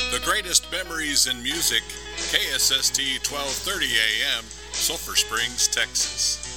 The greatest memories in music, KSST 1230 AM, Sulphur Springs, Texas.